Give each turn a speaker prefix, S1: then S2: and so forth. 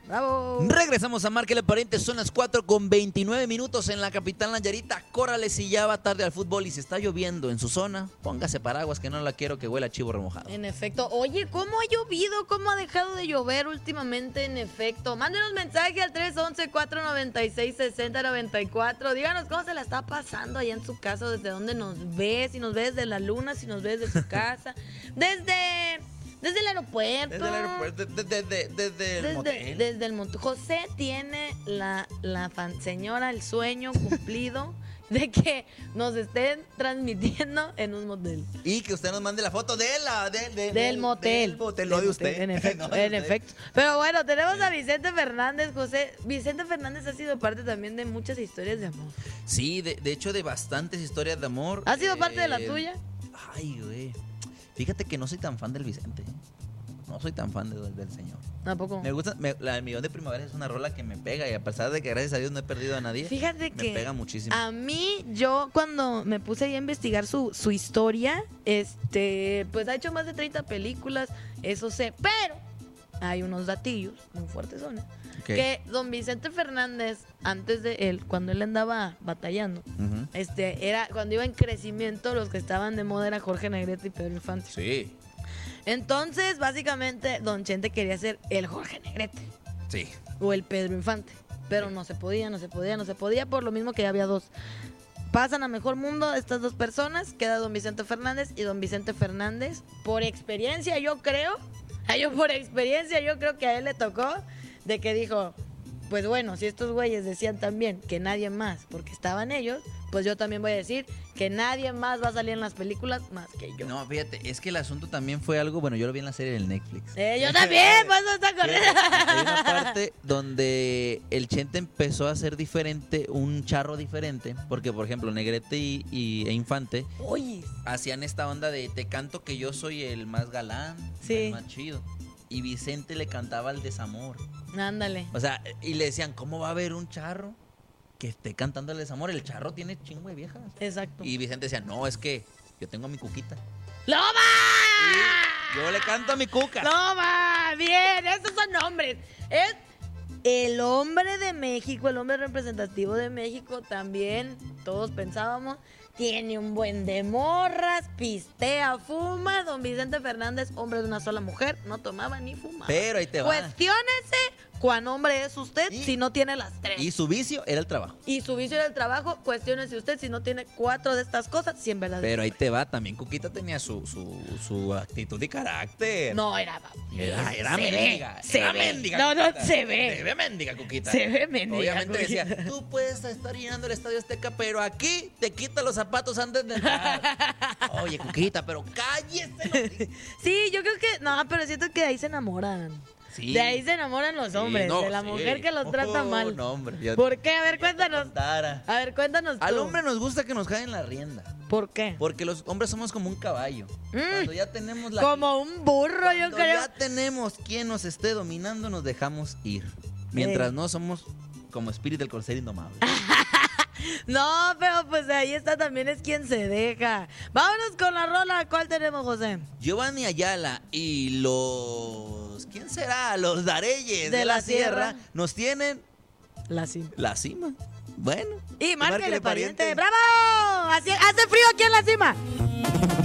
S1: ¡Bravo!
S2: Regresamos a Márquele Pariente, son las 4:29 en la capital Nayarita. Córrale si ya va tarde al fútbol y si está lloviendo en su zona, póngase paraguas que no la quiero que huela a chivo remojado.
S1: En efecto. Oye, ¿cómo ha llovido? ¿Cómo ha dejado de llover últimamente? En efecto. Mándenos mensaje al 311-496-6094. Díganos cómo se la está pasando allá en su casa, desde dónde nos ve, si nos ve desde la luna, si nos ve desde su casa, desde el aeropuerto.
S2: Desde el aeropuerto, desde el motel.
S1: Desde el motel. José tiene señora, el sueño cumplido de que nos estén transmitiendo en un motel.
S2: Y que usted nos mande la foto del
S1: motel.
S2: Del motel, no de usted.
S1: En efecto, en efecto. Pero bueno, tenemos a Vicente Fernández, José. Vicente Fernández ha sido parte también de muchas historias de amor.
S2: Sí, de hecho de bastantes historias de amor.
S1: ¿Ha sido parte de la tuya?
S2: Ay, güey. Fíjate que no soy tan fan del Vicente. No soy tan fan del señor.
S1: Tampoco.
S2: Me gusta, la del Millón de Primavera es una rola que me pega y a pesar de que gracias a Dios no he perdido a nadie,
S1: Fíjate
S2: me
S1: que
S2: pega muchísimo.
S1: A mí, yo cuando me puse ahí a investigar su historia, pues ha hecho más de 30 películas, eso sé, pero hay unos datillos muy fuertes son, que don Vicente Fernández, antes de él, cuando él andaba batallando, era cuando iba en crecimiento, los que estaban de moda era Jorge Negrete y Pedro Infante.
S2: Sí.
S1: Entonces, básicamente, don Chente quería ser el Jorge Negrete.
S2: Sí.
S1: O el Pedro Infante. Pero no se podía, por lo mismo que ya había dos. Pasan a mejor mundo estas dos personas, queda don Vicente Fernández y don Vicente Fernández, por experiencia yo creo que a él le tocó de que dijo, pues bueno, si estos güeyes decían también que nadie más, porque estaban ellos, pues yo también voy a decir que nadie más va a salir en las películas más que yo.
S2: No, fíjate, es que el asunto también fue algo, bueno, yo lo vi en la serie del Netflix.
S1: Yo también, pues no está correcto.
S2: Hay una parte donde el Chente empezó a hacer diferente, un charro diferente, porque por ejemplo Negrete e Infante hacían esta onda de te canto que yo soy el más galán, el más chido. Y Vicente le cantaba el desamor.
S1: Ándale.
S2: O sea, y le decían, ¿cómo va a haber un charro que esté cantando el desamor? El charro tiene chingo de viejas.
S1: Exacto.
S2: Y Vicente decía, no, es que yo tengo a mi cuquita.
S1: ¡Loma!
S2: Y yo le canto a mi cuca.
S1: ¡Loma! Bien, esos son hombres. Es el hombre de México, el hombre representativo de México también, todos pensábamos, tiene un buen de morras, pistea, fuma. Don Vicente Fernández, hombre de una sola mujer, no tomaba ni fumaba.
S2: Pero ahí te va.
S1: Cuestiónese cuán hombre es usted si no tiene las tres.
S2: Y su vicio era el trabajo.
S1: Y su vicio era el trabajo. Cuestiónese usted si no tiene 4 de estas cosas, si en verdad.
S2: Pero ahí te va, también Cuquita tenía su actitud y carácter.
S1: No, era
S2: mendiga. Era mendiga.
S1: No,
S2: Cuquita.
S1: se ve.
S2: Se ve mendiga, Cuquita.
S1: Se ve mendiga.
S2: Obviamente
S1: Cuquita.
S2: decía, tú puedes estar llenando el Estadio Azteca, pero aquí te quita los zapatos antes de entrar. Oye, Cuquita, pero cállese.
S1: Sí, yo creo que. No, pero siento que de ahí se enamoran.
S2: Sí.
S1: De ahí se enamoran los hombres, de la mujer que los trata mal.
S2: No, hombre.
S1: ¿Por qué? A ver, cuéntanos. A ver, cuéntanos tú.
S2: Al hombre nos gusta que nos jalen la rienda.
S1: ¿Por qué?
S2: Porque los hombres somos como un caballo. Cuando ya tenemos
S1: como un burro, yo creo.
S2: Cuando ya tenemos quien nos esté dominando, nos dejamos ir. Mientras no somos como Spirit del Corcel Indomable.
S1: No, pero pues ahí está, también es quien se deja. Vámonos con la rola. ¿Cuál tenemos, José?
S2: Giovanni Ayala y los... ¿Quién será? Los Dareyes de la Sierra nos tienen...
S1: La cima.
S2: La cima. Bueno.
S1: Y márquele pariente. ¡Bravo! Hace frío aquí en la cima.